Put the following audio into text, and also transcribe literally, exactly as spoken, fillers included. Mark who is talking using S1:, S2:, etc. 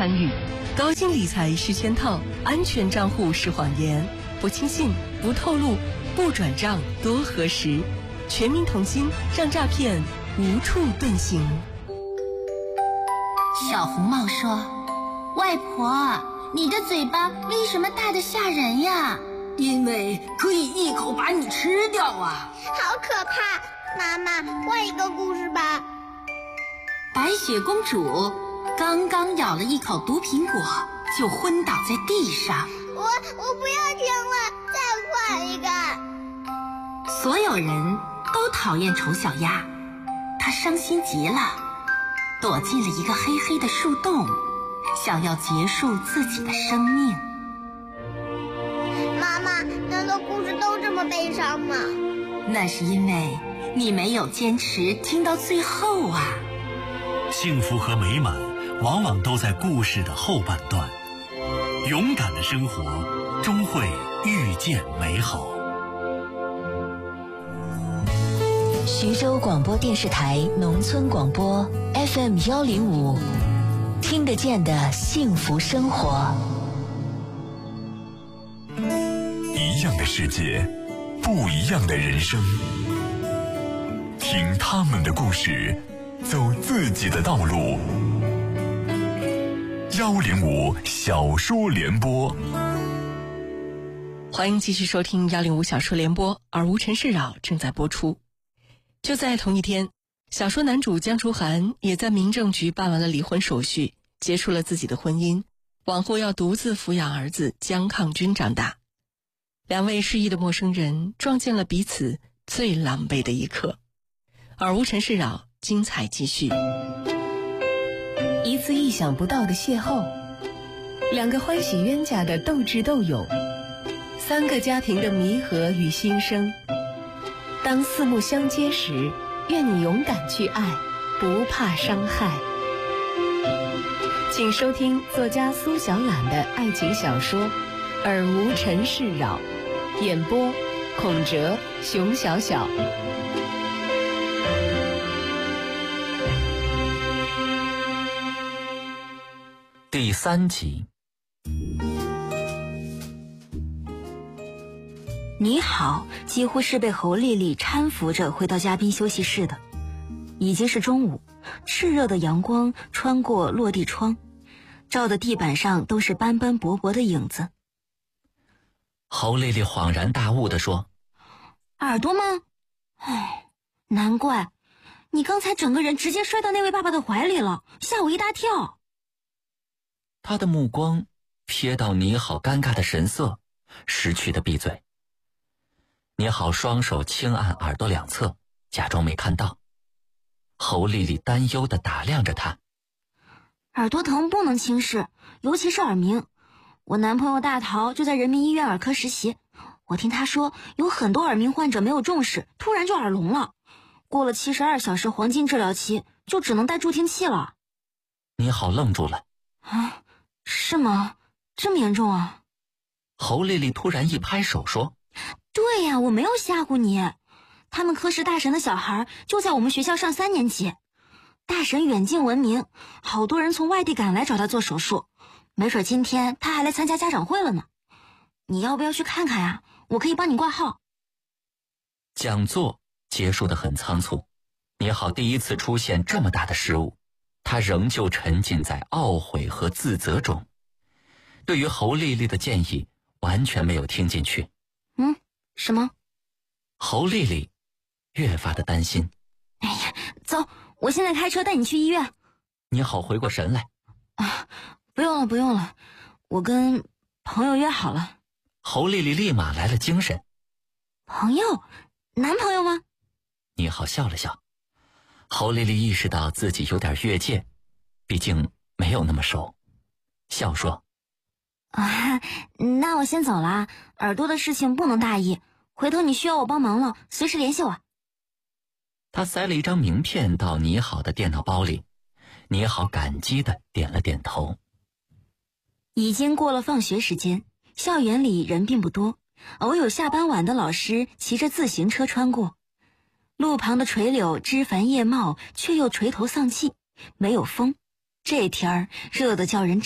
S1: 参与。高金理财是圈套，安全账户是谎言，不轻信，不透露，不转账，多核实。全民同心，让诈骗无处遁形。
S2: 小红帽说：“外婆，你的嘴巴为什么大得吓人呀？”
S3: 因为可以一口把你吃掉啊！
S4: 好可怕！妈妈，换一个故事吧。
S2: 白雪公主刚刚咬了一口毒苹果，就昏倒在地上。
S4: 我我不要听了，再换一个。
S2: 所有人都讨厌丑小鸭，她伤心极了，躲进了一个黑黑的树洞，想要结束自己的生命。
S4: 妈妈，难道故事都这么悲伤吗？
S2: 那是因为你没有坚持听到最后啊。
S5: 幸福和美满往往都在故事的后半段，勇敢的生活终会遇见美好。
S6: 徐州广播电视台农村广播 F M 幺零五，听得见的幸福生活。
S7: 一样的世界，不一样的人生。听他们的故事，走自己的道路。幺零五小说联播，
S1: 欢迎继续收听幺零五小说联播，而无尘世扰正在播出。就在同一天，小说男主江楚涵也在民政局办完了离婚手续，结束了自己的婚姻，往后要独自抚养儿子江抗军长大。两位失意的陌生人撞见了彼此最狼狈的一刻。而无尘世扰，精彩继续。
S8: 一次意想不到的邂逅，两个欢喜冤家的斗智斗勇，三个家庭的弥合与新生。当四目相接时，愿你勇敢去爱，不怕伤害。请收听作家苏小懒的爱情小说《尔无尘世扰》，演播孔哲、熊小小。
S9: 第三集。
S10: 你好几乎是被侯丽丽搀扶着回到嘉宾休息室的。已经是中午，炽热的阳光穿过落地窗，照的地板上都是斑斑驳驳的影子。
S9: 侯丽丽恍然大悟地说：
S10: 耳朵吗？唉，难怪你刚才整个人直接摔到那位爸爸的怀里了，吓我一大跳。
S9: 他的目光瞥到你好尴尬的神色，识趣的闭嘴。你好双手轻按耳朵两侧，假装没看到。侯丽丽担忧地打量着他。
S10: 耳朵疼不能轻视，尤其是耳鸣。我男朋友大桃就在人民医院耳科实习，我听他说有很多耳鸣患者没有重视，突然就耳聋了，过了七十二小时黄金治疗期，就只能戴助听器了。
S9: 你好愣住了。
S10: 啊，是吗？这么严重啊？
S9: 侯丽丽突然一拍手说：
S10: 对呀，我没有吓唬你。他们科室大神的小孩就在我们学校上三年级，大神远近闻名，好多人从外地赶来找他做手术，没准今天他还来参加家长会了呢。你要不要去看看呀？我可以帮你挂号。
S9: 讲座结束得很仓促，你好第一次出现这么大的失误，他仍旧沉浸在懊悔和自责中，对于侯丽丽的建议完全没有听进去。
S10: 嗯，什么？
S9: 侯丽丽越发的担心。
S10: 哎呀，走，我现在开车带你去医院。
S9: 你好回过神来。
S10: 啊，不用了不用了，我跟朋友约好了。
S9: 侯丽丽立马来了精神。
S10: 朋友？男朋友吗？
S9: 你好笑了笑。侯丽丽意识到自己有点越界，毕竟没有那么熟，笑说：
S10: 啊，那我先走了，耳朵的事情不能大意，回头你需要我帮忙了，随时联系我。
S9: 他塞了一张名片到你好的电脑包里，你好感激地点了点头。
S10: 已经过了放学时间，校园里人并不多，偶有下班晚的老师骑着自行车穿过。路旁的垂柳枝繁叶茂，却又垂头丧气，没有风，这天儿热得叫人